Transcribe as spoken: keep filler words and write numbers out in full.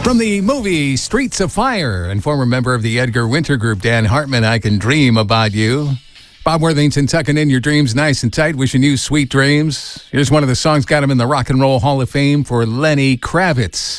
From the movie Streets of Fire and former member of the Edgar Winter Group, Dan Hartman, I Can Dream About You. Bob Worthington tucking in your dreams nice and tight, wishing you sweet dreams. Here's one of the songs got him in the Rock and Roll Hall of Fame for Lenny Kravitz.